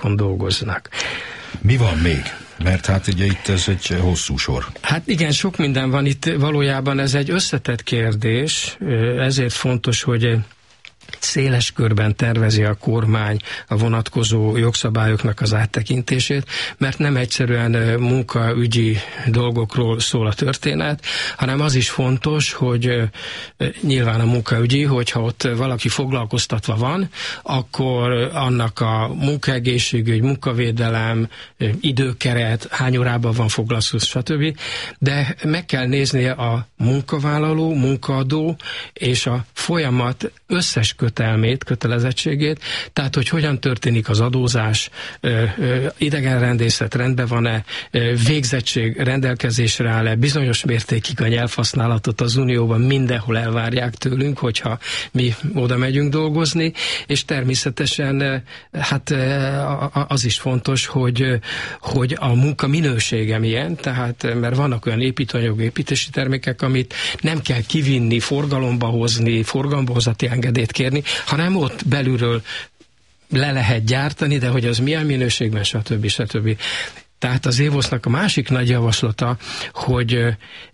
munkákon dolgoznak. Mi van még? Mert hát ugye itt ez egy hosszú sor. Hát igen, sok minden van itt, valójában ez egy összetett kérdés, ezért fontos, hogy széles körben tervezi a kormány a vonatkozó jogszabályoknak az áttekintését, mert nem egyszerűen munkaügyi dolgokról szól a történet, hanem az is fontos, hogy nyilván a munkaügyi, hogyha ott valaki foglalkoztatva van, akkor annak a munkaegészségügy, munkavédelem, időkeret, hány órában van foglalkoztatva, stb. De meg kell nézni a munkavállaló, munkaadó és a folyamat összes kötelezettségét, tehát hogy hogyan történik az adózás, idegenrendészet rendben van-e, végzettség rendelkezésre áll-e, bizonyos mértékig a nyelvhasználatot az Unióban mindenhol elvárják tőlünk, hogyha mi oda megyünk dolgozni, és természetesen hát az is fontos, hogy a munka minősége milyen, tehát mert vannak olyan építőanyag, építési termékek, amit nem kell kivinni, forgalomba hozni, forgalomhozati engedélyt kérni, hanem ott belülről le lehet gyártani, de hogy az milyen minőségben, stb. Tehát az EVOS-nak a másik nagy javaslata, hogy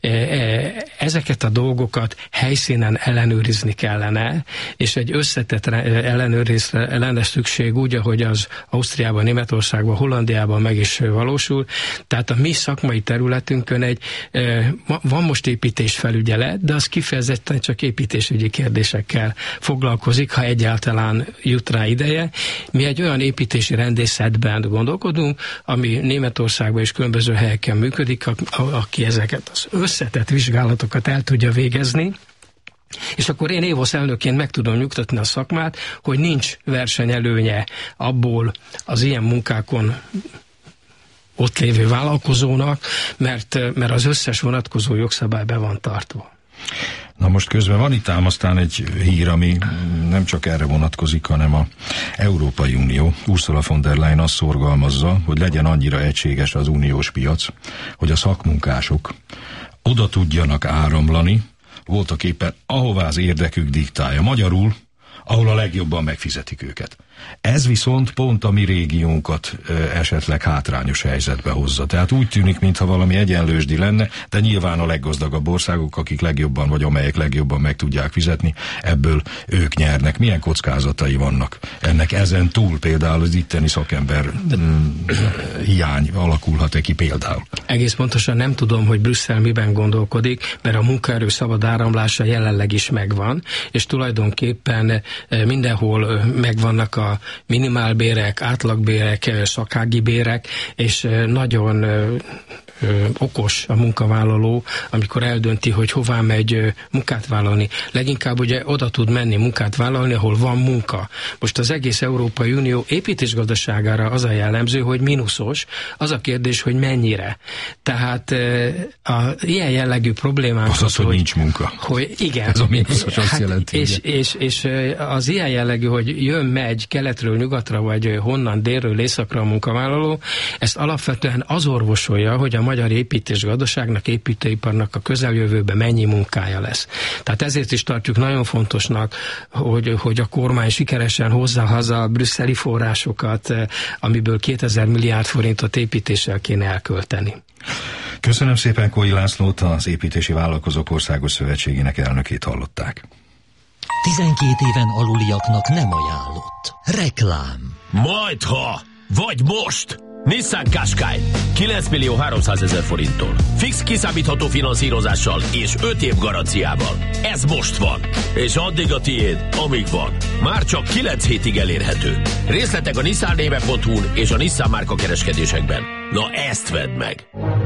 ezeket a dolgokat helyszínen ellenőrizni kellene, és egy összetett ellenőrizésre lenne szükség úgy, ahogy az Ausztriában, Németországban, Hollandiában meg is valósul. Tehát a mi szakmai területünkön van most építésfelügyelet, de az kifejezetten csak építésügyi kérdésekkel foglalkozik, ha egyáltalán jut rá ideje. Mi egy olyan építési rendészetben gondolkodunk, ami Németországban és különböző helyeken működik, aki ezeket az összetett vizsgálatokat el tudja végezni, és akkor én EVOS elnökként meg tudom nyugtatni a szakmát, hogy nincs versenyelőnye abból az ilyen munkákon ott lévő vállalkozónak, mert az összes vonatkozó jogszabály be van tartva. Na most közben van itt ám aztán egy hír, ami nem csak erre vonatkozik, hanem az Európai Unió. Ursula von der Leyen azt szorgalmazza, hogy legyen annyira egységes az uniós piac, hogy a szakmunkások oda tudjanak áramlani, voltak éppen ahová az érdekük diktálja. Magyarul, ahol a legjobban megfizetik őket. Ez viszont pont a mi régiónkat esetleg hátrányos helyzetbe hozza. Tehát úgy tűnik, mintha valami egyenlősdi lenne, de nyilván a leggazdagabb országok, akik legjobban, vagy amelyek legjobban meg tudják fizetni, ebből ők nyernek. Milyen kockázatai vannak ennek ezen túl, például az itteni szakember hiány alakulhat-e ki például? Egész pontosan nem tudom, hogy Brüsszel miben gondolkodik, mert a munkaerő szabad áramlása jelenleg is megvan, és tulajdonképpen mindenhol megvannak a minimálbérek, átlagbérek, szakági bérek, és nagyon okos a munkavállaló, amikor eldönti, hogy hová megy munkát vállalni. Leginkább ugye oda tud menni munkát vállalni, ahol van munka. Most az egész Európai Unió építésgazdaságára az a jellemző, hogy mínuszos. Az a kérdés, hogy mennyire. Tehát ilyen jellegű problémák az, hogy nincs munka. Hogy igen. Ez a mínuszos azt jelenti. És az ilyen jellegű, hogy megy keletről nyugatra, vagy honnan délről északra a munkavállaló, ezt alapvetően az orvosolja, hogy a magyar építésgazdaságnak, építőiparnak a közeljövőben mennyi munkája lesz. Tehát ezért is tartjuk nagyon fontosnak, hogy a kormány sikeresen hozza haza a brüsszeli forrásokat, amiből 2000 milliárd forintot építéssel kéne elkölteni. Köszönöm szépen, Kói Lászlót, az Építési Vállalkozók Országos Szövetségének elnökét hallották. 12 éven aluliaknak nem ajánlott. Reklám. Majdha! Vagy most! Nissan Qashqai 9.300.000 forinttól. Fix kiszámítható finanszírozással és 5 év garanciával. Ez most van. És addig a tiéd, amíg van. Már csak 9 hétig elérhető. Részletek a nissannéve.hu-n és a Nissan márka kereskedésekben. Na ezt vedd meg!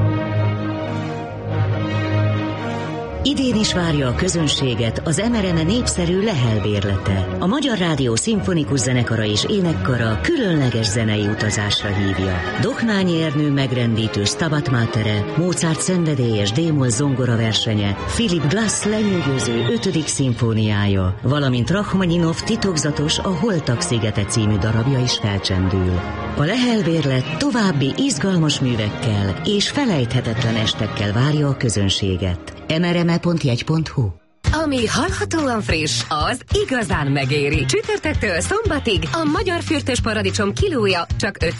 Idén is várja a közönséget az MRM népszerű Lehel bérlete. A Magyar Rádió Szimfonikus Zenekara és Énekkara különleges zenei utazásra hívja. Dohnányi Ernő megrendítő Stabat Matere, Mozart szenvedélyes D-moll zongora versenye, Philip Glass lenyűgöző 5. szimfóniája, valamint Rachmaninov titokzatos A Holtak szigete című darabja is felcsendül. A Lehel bérlet további izgalmas művekkel és felejthetetlen estekkel várja a közönséget. mrme.jegy.hu Ami hallhatóan friss, az igazán megéri. Csütörtöktől szombatig a magyar fürtös paradicsom kilója csak